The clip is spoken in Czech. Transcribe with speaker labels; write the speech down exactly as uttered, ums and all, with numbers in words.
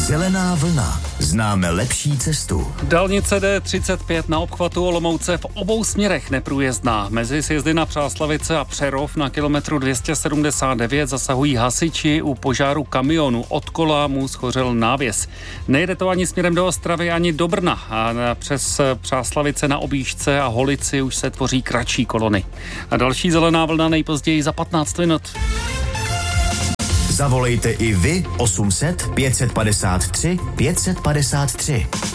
Speaker 1: Zelená vlna. Známe lepší cestu.
Speaker 2: Dálnice D třicet pět na obchvatu Olomouce v obou směrech neprůjezdná. Mezi sjezdy na Přáslavice a Přerov na kilometru dvě stě sedmdesát devět zasahují hasiči. U požáru kamionu od kola mu schořel návěs. Nejde to ani směrem do Ostravy, ani do Brna. A přes Přáslavice na Obíšce a Holici už se tvoří kratší kolony. A další zelená vlna nejpozději za patnáct minut.
Speaker 1: Zavolejte i vy osm set pět set padesát tři pět set padesát tři.